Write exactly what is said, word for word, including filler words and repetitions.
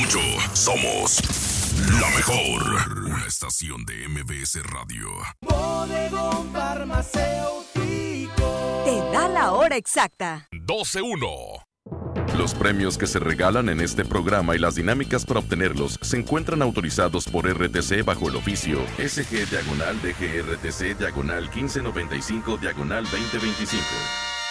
Somos la mejor. Una estación de M B S Radio. Bodegón farmacéutico. Te da la hora exacta. doce uno. Los premios que se regalan en este programa y las dinámicas para obtenerlos se encuentran autorizados por R T C bajo el oficio S G diagonal D G R T C diagonal quince noventa y cinco diagonal veinte veinticinco.